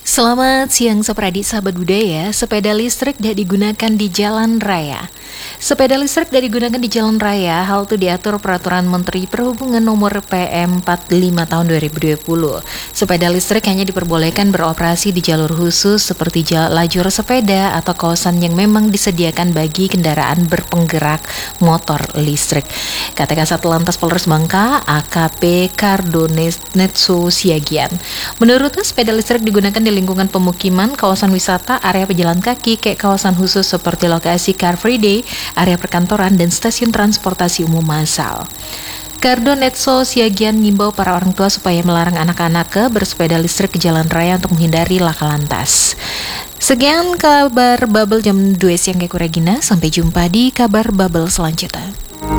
Selamat siang Sapradi sahabat budaya, sepeda listrik tidak digunakan di jalan raya. Sepeda listrik tidak digunakan di jalan raya, hal itu diatur Peraturan Menteri Perhubungan Nomor PM 45 Tahun 2020. Sepeda listrik hanya diperbolehkan beroperasi di jalur khusus seperti lajur sepeda atau kawasan yang memang disediakan bagi kendaraan berpenggerak motor listrik. Kata Kasat Lantas Polres Bangka, AKP Kardonetso Siagian. Menurutnya sepeda listrik digunakan di lingkungan pemukiman, kawasan wisata, area pejalan kaki, kayak kawasan khusus seperti lokasi Car Free Day, area perkantoran, dan stasiun transportasi umum massal. Kardonetso Siagian ngimbau para orang tua supaya melarang anak-anak bersepeda listrik ke jalan raya untuk menghindari laka lantas. Sekian kabar Bubble jam 2 siang, Keku Regina. Sampai jumpa di kabar Bubble selanjutnya.